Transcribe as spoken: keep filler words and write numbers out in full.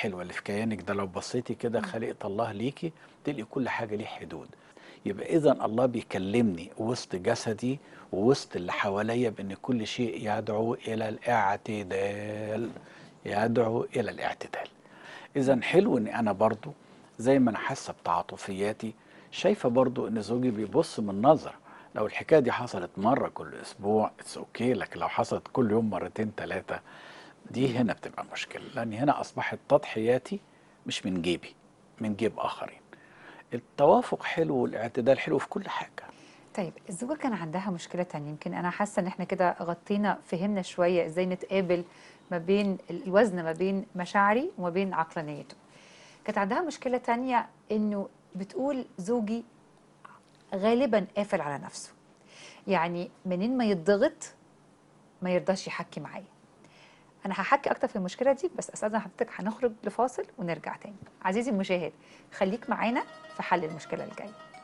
الحلوة اللي في كيانك ده لو بصيتي كده إمم. خلقة الله ليكي تلاقي كل حاجة ليه حدود. يبقى إذا الله بيكلمني وسط جسدي ووسط اللي حواليا بأن كل شيء يدعو إلى الاعتدال، يدعو إلى الاعتدال. إذا حلو إن أنا برضو زي ما أنا حاسة بتعاطفياتي شايفة برضو إن زوجي بيبص من نظر. لو الحكاية دي حصلت مرة كل أسبوع اتس أوكي، لكن لو حصلت كل يوم مرتين ثلاثة دي هنا بتبقى مشكلة، لأن هنا أصبحت تضحياتي مش من جيبي، من جيب آخرين. التوافق حلو والاعتدال حلو في كل حاجة. طيب الزوجة كان عندها مشكلة تانية، يمكن أنا حاسة إن إحنا كده غطينا فهمنا شوية إزاي نتقابل ما بين ال- الوزن ما بين مشاعري وما بين عقلانيته. كانت عندها مشكلة تانية إنه بتقول زوجي غالبا قافل على نفسه، يعني منين ما يتضغط ما يرضاش يحكي معايا. أنا هحكي أكتر في المشكلة دي، بس أستاذن حضرتك هنخرج لفاصل ونرجع تاني. عزيزي المشاهد، خليك معانا في حل المشكلة الجاية.